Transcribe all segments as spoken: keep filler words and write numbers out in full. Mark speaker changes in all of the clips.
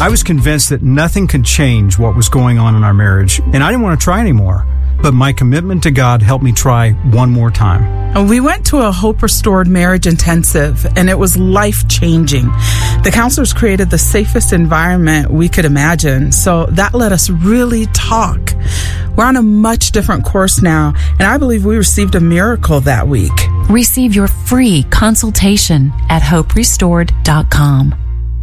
Speaker 1: I was convinced that nothing could change what was going on in our marriage, and I didn't want to try anymore. But my commitment to God helped me try one more time.
Speaker 2: We went to a Hope Restored Marriage Intensive, and it was life-changing. The counselors created the safest environment we could imagine, so that let us really talk. We're on a much different course now, and I believe we received a miracle that week.
Speaker 3: Receive your free consultation at hope restored dot com.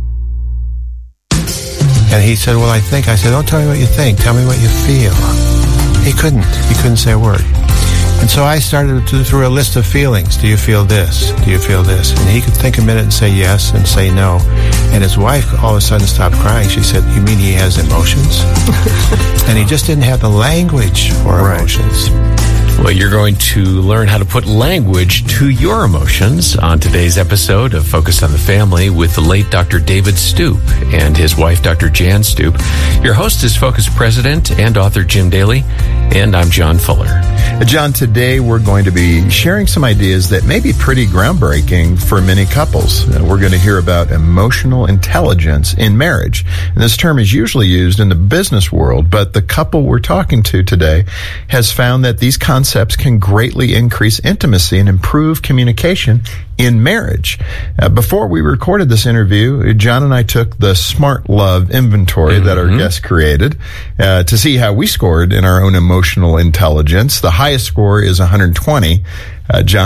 Speaker 4: And he said, well, I think. I said, don't tell me what you think. Tell me what you feel. He couldn't. He couldn't say a word. And so I started to through a list of feelings. Do you feel this? Do you feel this? And he could think a minute and say yes and say no. And his wife all of a sudden stopped crying. She said, you mean he has emotions? And he just didn't have the language for emotions.
Speaker 5: Well, you're going to learn how to put language to your emotions on today's episode of Focus on the Family with the late Doctor David Stoop and his wife, Doctor Jan Stoop. Your host is Focus President and author Jim Daly, and I'm John Fuller.
Speaker 6: John, today we're going to be sharing some ideas that may be pretty groundbreaking for many couples. Uh, we're going to hear about emotional intelligence in marriage. And this term is usually used in the business world, but the couple we're talking to today has found that these concepts can greatly increase intimacy and improve communication in marriage. Uh, before we recorded this interview, John and I took the Smart Love inventory mm-hmm. that our guest created uh, to see how we scored in our own emotional intelligence. The highest score is one hundred twenty. Uh, John